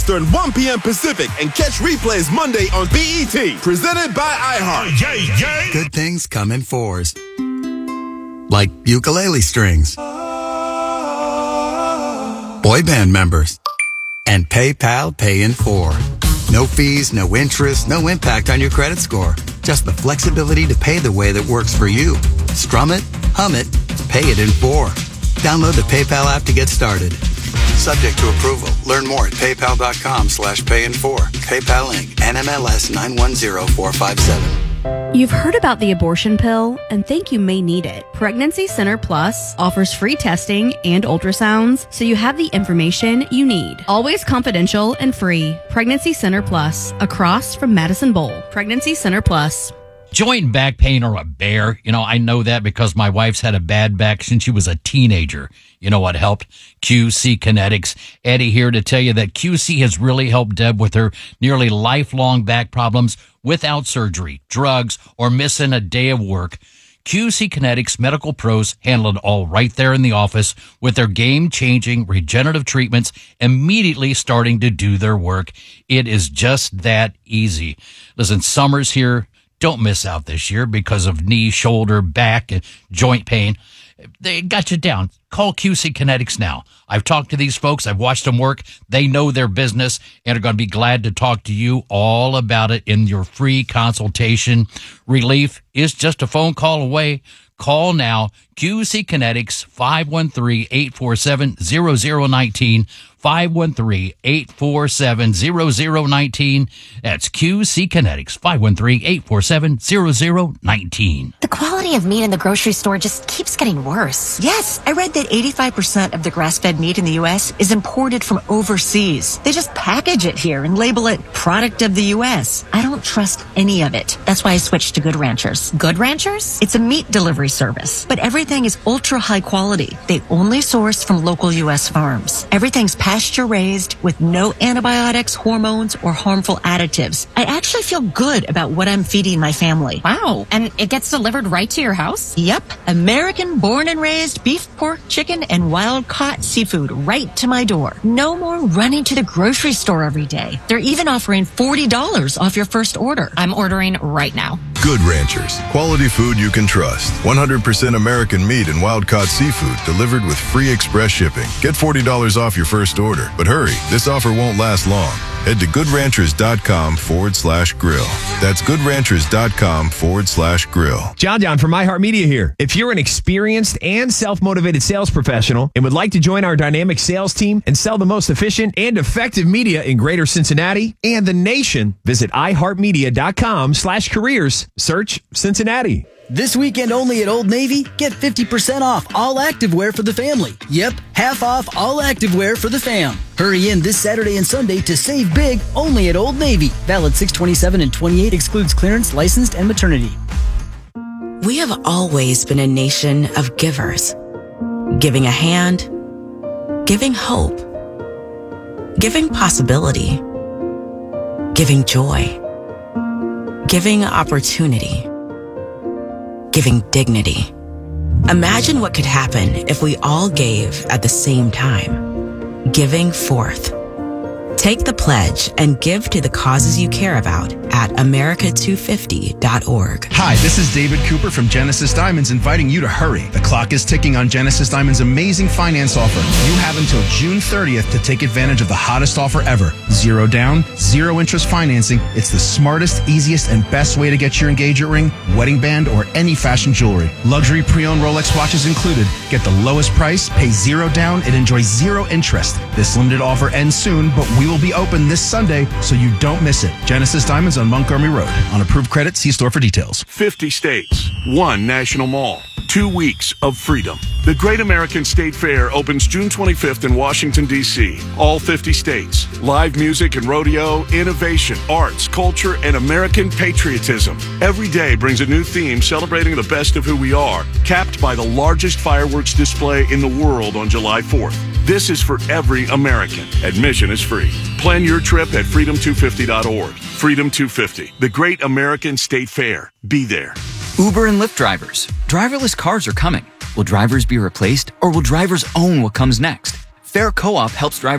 Eastern, 1 p.m. Pacific, and catch replays Monday on BET. Presented by iHeart. Good things come in fours. Like ukulele strings. Boy band members. And PayPal Pay in 4. No fees, no interest, no impact on your credit score. Just the flexibility to pay the way that works for you. Strum it, hum it, pay it in 4. Download the PayPal app to get started. Subject to approval. Learn more at paypal.com/payin4. PayPal Inc. NMLS 910457. You've heard about the abortion pill and think you may need it. Pregnancy Center Plus offers free testing and ultrasounds, so you have the information you need. Always confidential and free. Pregnancy Center Plus, across from Madison Bowl. Pregnancy Center Plus. Joint and back pain are a bear. I know that because my wife's had a bad back since she was a teenager. You know what helped? QC Kinetics. Eddie here to tell you that QC has really helped Deb with her nearly lifelong back problems without surgery, drugs, or missing a day of work. QC Kinetics medical pros handle it all right there in the office with their game-changing regenerative treatments immediately starting to do their work. It is just that easy. Listen, summer's here. Don't miss out this year because of knee, shoulder, back, and joint pain. They got you down. Call QC Kinetics now. I've talked to these folks. I've watched them work. They know their business and are going to be glad to talk to you all about it in your free consultation. Relief is just a phone call away. Call now. QC Kinetics, 513-847-0019. 513-847-0019. That's QC Kinetics, 513-847-0019. The quality of meat in the grocery store just keeps getting worse. Yes, I read that 85% of the grass-fed meat in the U.S. is imported from overseas. They just package it here and label it product of the U.S. I don't trust any of it. That's why I switched to Good Ranchers. Good Ranchers? It's a meat delivery service, but everything is ultra high quality. They only source from local U.S. farms. Everything's pasture-raised with no antibiotics, hormones, or harmful additives. I actually feel good about what I'm feeding my family. Wow. And it gets delivered right to your house? Yep. American born and raised beef, pork, chicken, and wild-caught seafood right to my door. No more running to the grocery store every day. They're even offering $40 off your first order. I'm ordering right now. Good Ranchers. Quality food you can trust. 100% American meat and wild-caught seafood delivered with free express shipping. Get $40 off your first order. But hurry, this offer won't last long. Head to goodranchers.com/grill. That's goodranchers.com/grill. John from iHeartMedia here. If you're an experienced and self-motivated sales professional and would like to join our dynamic sales team and sell the most efficient and effective media in greater Cincinnati and the nation, visit iHeartMedia.com/careers. Search Cincinnati. This weekend only at Old Navy, get 50% off all activewear for the family. Yep, half off all activewear for the fam. Hurry in this Saturday and Sunday to save big only at Old Navy. Valid 6/27 and 28, excludes clearance, licensed, and maternity. We have always been a nation of givers. Giving a hand, giving hope, giving possibility, giving joy, giving opportunity, giving dignity. Imagine what could happen if we all gave at the same time. Giving forth. Take the pledge and give to the causes you care about at America250.org. Hi, this is David Cooper from Genesis Diamonds inviting you to hurry. The clock is ticking on Genesis Diamonds' amazing finance offer. You have until June 30th to take advantage of the hottest offer ever. 0 down, 0 interest financing. It's the smartest, easiest, and best way to get your engagement ring, wedding band, or any fashion jewelry. Luxury pre-owned Rolex watches included. Get the lowest price, pay 0 down, and enjoy 0 interest. This limited offer ends soon, but we will be open this Sunday, so you don't miss it. Genesis Diamonds on Montgomery Road. On approved credit, see store for details. 50 states, 1 national mall, 2 weeks of freedom. The Great American State Fair opens June 25th in Washington, D.C. All 50 states. Live music and rodeo, innovation, arts, culture, and American patriotism. Every day brings a new theme celebrating the best of who we are, capped by the largest fireworks display in the world on July 4th. This is for every American. Admission is free. Plan your trip at freedom250.org. Freedom 250, the Great American State Fair. Be there. Uber and Lyft drivers. Driverless cars are coming. Will drivers be replaced, or will drivers own what comes next? Fair Co-op helps drivers